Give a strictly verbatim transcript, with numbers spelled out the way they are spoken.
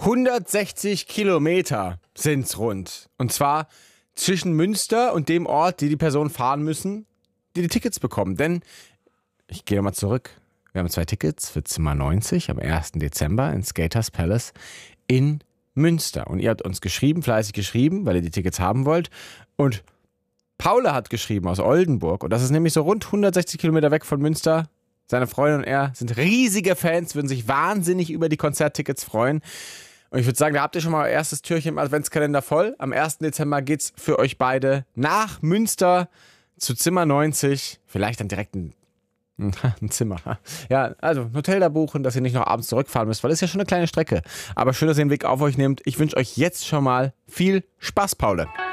hundertsechzig Kilometer sind's rund. Und zwar zwischen Münster und dem Ort, die die Personen fahren müssen, die die Tickets bekommen. Denn, ich gehe nochmal zurück, wir haben zwei Tickets für Zimmer neunzig am ersten Dezember in Skaters Palace in Münster. Und ihr habt uns geschrieben, fleißig geschrieben, weil ihr die Tickets haben wollt. Und Paula hat geschrieben aus Oldenburg. Und das ist nämlich so rund hundertsechzig Kilometer weg von Münster. Seine Freundin und er sind riesige Fans, würden sich wahnsinnig über die Konzerttickets freuen. Und ich würde sagen, da habt ihr schon mal euer erstes Türchen im Adventskalender voll. Am ersten Dezember geht's für euch beide nach Münster zu Zimmer neunzig. Vielleicht dann direkt ein, ein Zimmer. Ja, also ein Hotel da buchen, dass ihr nicht noch abends zurückfahren müsst, weil das ist ja schon eine kleine Strecke. Aber schön, dass ihr den Weg auf euch nehmt. Ich wünsche euch jetzt schon mal viel Spaß, Paula.